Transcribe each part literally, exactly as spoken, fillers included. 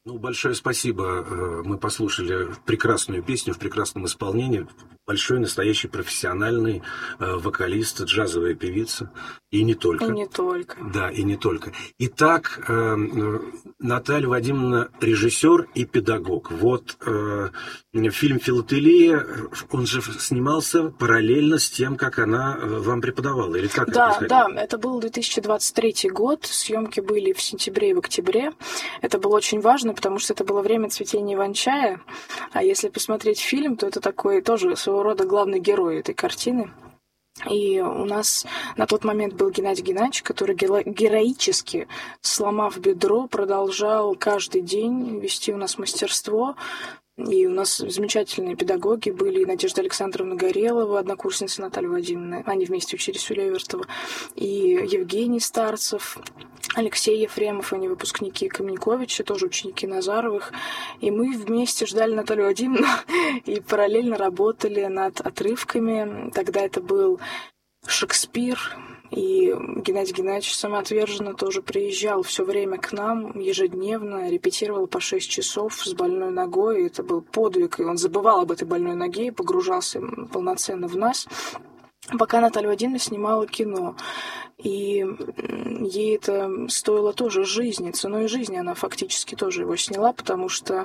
Ну, большое спасибо. Мы послушали прекрасную песню в прекрасном исполнении. Большой, настоящий, профессиональный вокалист, джазовая певица. И не только. И не только. Да, и не только. Итак, Наталья Вадимовна режиссер и педагог. Вот фильм «Филателия», он же снимался параллельно с тем, как она вам преподавала. Или как да, это да, это был две тысячи двадцать третий год. Съемки были в сентябре и в октябре. Это было очень важно, потому что это было время цветения иван-чая. А если посмотреть фильм, то это такой тоже своего рода главный герой этой картины. И у нас на тот момент был Геннадий Геннадьевич, который героически, сломав бедро, продолжал каждый день вести у нас мастерство. И у нас замечательные педагоги были. Надежда Александровна Горелова, однокурсница Наталья Вадимовна. Они вместе учились у Левертова. И Евгений Старцев, Алексей Ефремов, они выпускники Каменьковича, тоже ученики Назаровых. И мы вместе ждали Наталью Вадимовну и параллельно работали над отрывками. Тогда это был Шекспир. И Геннадий Геннадьевич самоотверженно тоже приезжал все время к нам, ежедневно, репетировал по шесть часов с больной ногой. И это был подвиг, и он забывал об этой больной ноге и погружался полноценно в нас, пока Наталья Вадимовна снимала кино. И ей это стоило тоже жизни, ценой жизни она фактически тоже его сняла, потому что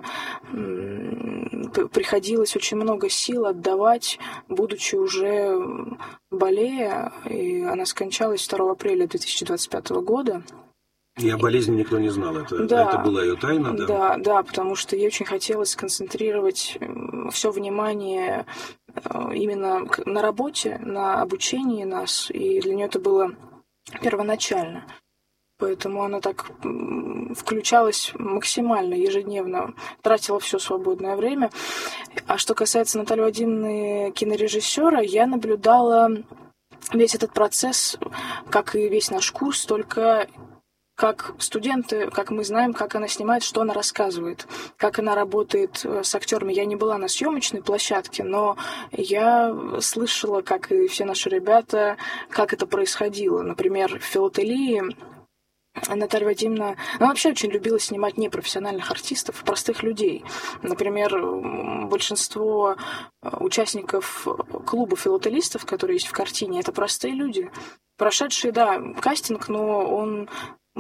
приходилось очень много сил отдавать, будучи уже болея, и она скончалась второго апреля две тысячи двадцать пятого года. И о болезни никто не знал, это, да, это была ее тайна, да? Да, да, потому что ей очень хотелось сконцентрировать все внимание именно на работе, на обучении нас, и для нее это было первоначально. Поэтому она так включалась максимально, ежедневно, тратила все свободное время. А что касается Натальи Вадимовны, кинорежиссера, я наблюдала весь этот процесс, как и весь наш курс, только как студенты, как мы знаем, как она снимает, что она рассказывает, как она работает с актерами. Я не была на съемочной площадке, но я слышала, как и все наши ребята, как это происходило. Например, в «Филателии» Наталья Вадимовна, она вообще очень любила снимать непрофессиональных артистов, простых людей. Например, большинство участников клуба филателистов, которые есть в картине, это простые люди. Прошедшие, да, кастинг, но он,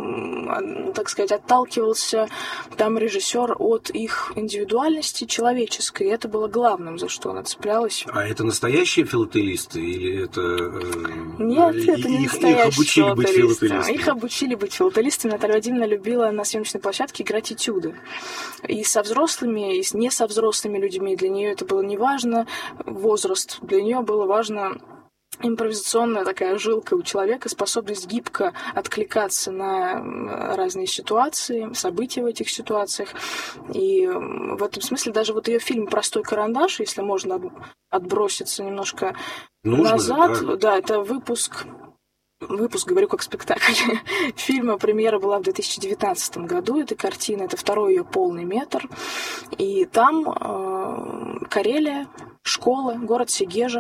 так сказать, отталкивался там режиссер от их индивидуальности человеческой. И это было главным, за что она цеплялась. А это настоящие филателисты или это... Нет, это не их, настоящие их обучили быть филателистами? Их обучили быть филателистами. Наталья Вадимовна любила на съемочной площадке играть этюды. И со взрослыми, и с не со взрослыми людьми. Для нее это было не важно. Возраст. Для нее было важно... импровизационная такая жилка у человека, способность гибко откликаться на разные ситуации, события в этих ситуациях. И в этом смысле даже вот ее фильм «Простой карандаш», если можно отброситься немножко Нужно, назад, да. да, это выпуск... Выпуск, говорю, как спектакль фильма. Премьера была в две тысячи девятнадцатом году этой картины. Это второй ее полный метр. И там э, Карелия, школа, город Сегежа.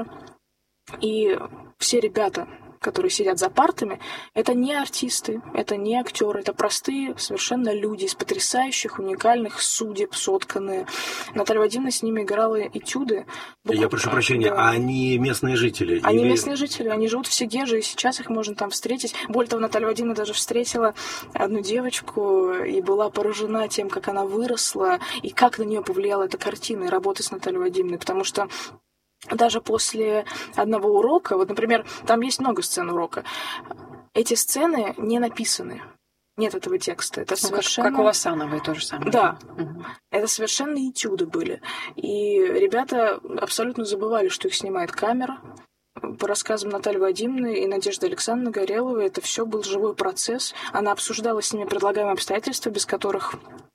И все ребята, которые сидят за партами, это не артисты, это не актеры, это простые совершенно люди из потрясающих, уникальных судеб сотканные. Наталья Вадимовна с ними играла этюды. Буквально. Я прошу прощения, да. А они местные жители? Они или... местные жители, они живут в Сегеже, и сейчас их можно там встретить. Более того, Наталья Вадимовна даже встретила одну девочку и была поражена тем, как она выросла, и как на нее повлияла эта картина и работа с Натальей Вадимовной, потому что даже после одного урока, вот, например, там есть много сцен урока, эти сцены не написаны. Нет этого текста. Это ну, совершенно... Как, как у Лосановой то же самое. Да. Угу. Это совершенно этюды были. И ребята абсолютно забывали, что их снимает камера. По рассказам Натальи Вадимовны и Надежды Александровны Гореловой, это все был живой процесс. Она обсуждала с ними предлагаемые обстоятельства, без которых